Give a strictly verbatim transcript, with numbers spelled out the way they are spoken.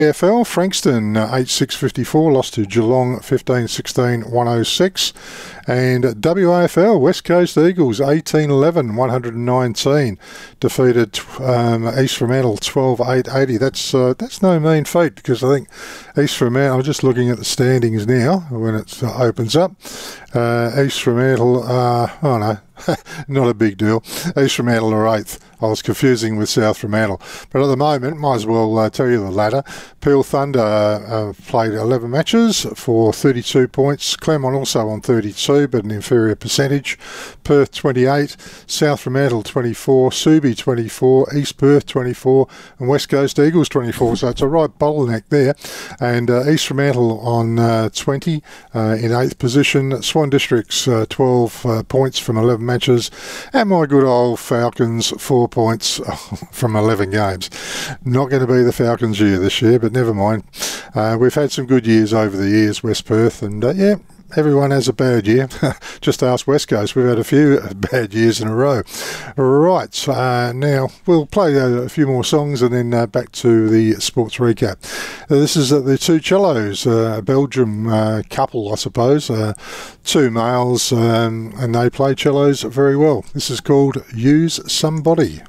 A F L, Frankston uh, eight six fifty-four lost to Geelong fifteen sixteen one oh six, and W A F L, West Coast Eagles eighteen eleven one nineteen defeated um, East Fremantle twelve eight eighty. That's uh, that's no mean feat, because I think East Fremantle, I'm just looking at the standings now when it uh, opens up. Uh, East Fremantle, uh, oh no, not a big deal. East Fremantle are eighth. I was confusing with South Fremantle. But at the moment, might as well uh, tell you the ladder. Peel Thunder uh, played eleven matches for thirty-two points. Claremont also on thirty-two, but an inferior percentage. Perth twenty-eight, South Fremantle twenty-four, Subi twenty-four, East Perth twenty-four, and West Coast Eagles twenty-four. So it's a right bottleneck there. And uh, East Fremantle on uh, twenty uh, in eighth position. Swan Districts uh, twelve uh, points from eleven matches. And my good old Falcons, four points from eleven games. Not going to be the Falcons' year this year, but never mind. Uh, we've had some good years over the years, West Perth, and uh, yeah, everyone has a bad year. Just ask West Coast. We've had a few bad years in a row. Right, uh, now we'll play a, a few more songs and then uh, back to the sports recap. Uh, this is uh, the Two Cellos, uh, a Belgium uh, couple, I suppose. Uh, two males, um, and they play cellos very well. This is called Use Somebody.